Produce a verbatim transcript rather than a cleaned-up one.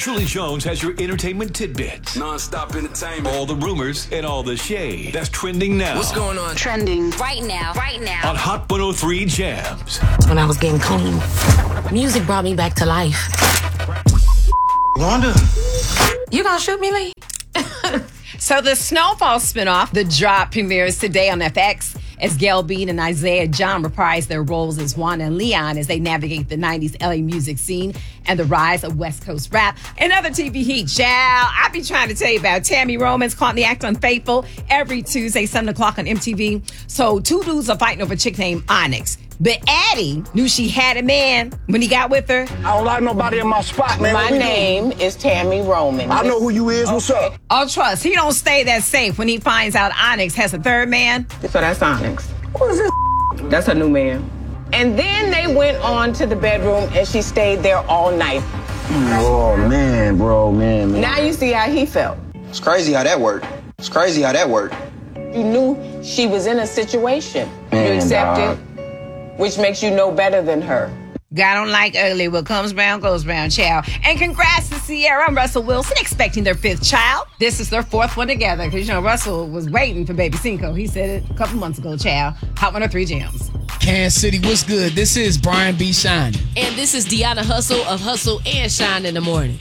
Julie Jones has your entertainment tidbits. Non-stop entertainment. All the rumors and all the shade that's trending now. What's going on? Trending right now, right now. On Hot one oh three Jams. When I was getting clean, music brought me back to life. Wanda. You gonna shoot me, Lee? So the Snowfall spinoff, The Drop, premieres today on F X as Gail Bean and Isaiah John reprise their roles as Wanda and Leon as they navigate the nineties L A music scene and the rise of West Coast rap. And other T V heat, child, I be trying to tell you about Tammy Roman's caught in the act Unfaithful every Tuesday, seven o'clock on M T V. So two dudes are fighting over a chick named Onyx. But Addie knew she had a man when he got with her. I don't like nobody in my spot, man. My name is Tammy Roman. I know who you is. What's up? Oh, trust, he don't stay that safe when he finds out Onyx has a third man. So that's Onyx. What is this? That's her new man. And then they went on to the bedroom and she stayed there all night. Oh, man, bro, man, man. Now you see how he felt. It's crazy how that worked. It's crazy how that worked. You knew she was in a situation. Man, you accepted, dog. which makes you know better than her. God don't like ugly. What comes round goes round, child. And congrats to Sierra and Russell Wilson expecting their fifth child. This is their fourth one together because, you know, Russell was waiting for baby Cinco. He said it a couple months ago, child. Hot one oh three Jams. Kansas City, what's good? This is Brian B. Shining. And this is Deanna Hustle of Hustle and Shine in the Morning.